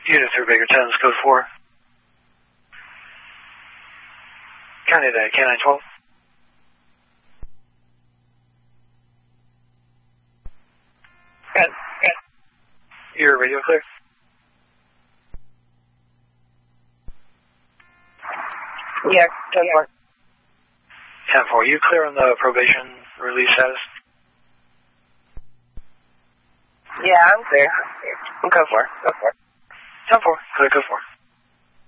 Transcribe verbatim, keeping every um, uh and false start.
Unit three Baker ten, code four. County to K nine twelve. Good, good. Your radio clear? Yeah, ten four. ten four, you clear on the probation release status? Yeah, I'm clear. I'm code four. Code four. ten four, clear code four.